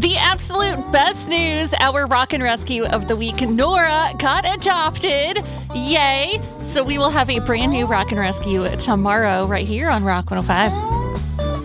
The absolute best news, our Rock and Rescue of the Week, Nora, got adopted. Yay. So we will have a brand new Rock and Rescue tomorrow right here on Rock 105.